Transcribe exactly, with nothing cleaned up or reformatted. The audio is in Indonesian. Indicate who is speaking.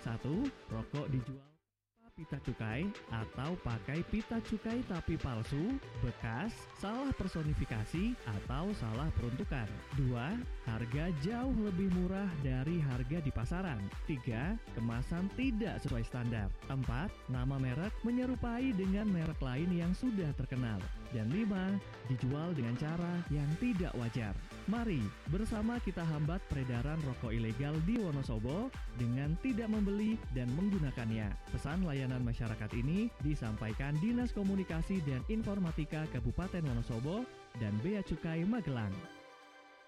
Speaker 1: Satu, rokok dijual pita cukai atau pakai pita cukai tapi palsu, bekas, salah personifikasi, atau salah peruntukan. Dua, harga jauh lebih murah dari harga di pasaran. Tiga, kemasan tidak sesuai standar. Empat, nama merek menyerupai dengan merek lain yang sudah terkenal. Dan lima, dijual dengan cara yang tidak wajar. Mari bersama kita hambat peredaran rokok ilegal di Wonosobo dengan tidak membeli dan menggunakannya. Pesan layanan masyarakat ini disampaikan Dinas Komunikasi dan Informatika Kabupaten Wonosobo dan Bea Cukai Magelang.